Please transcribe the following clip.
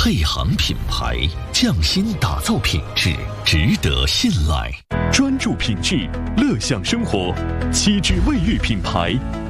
配行品牌，匠心打造品质，值得信赖。 专注品质，乐享生活。7G卫浴品牌，